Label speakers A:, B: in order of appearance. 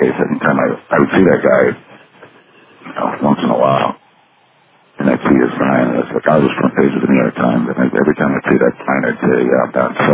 A: case. Every time I would see that guy, once in a while, and I'd see his sign, and it's like, I was front page of the New York Times, and every time I'd see that sign, I'd say, yeah, I'm so